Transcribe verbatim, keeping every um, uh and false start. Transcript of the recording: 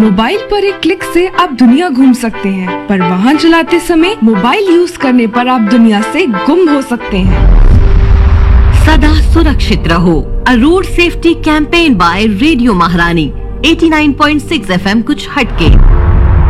Mobile पर एक click से आप दुनिया घूम सकते हैं, पर वाहन चलाते समय मोबाइल यूज करने पर आप दुनिया से गुम हो सकते हैं। सदा सुरक्षित रहो। अ road safety campaign bye radio महारानी eighty nine point six F M कुछ हटके।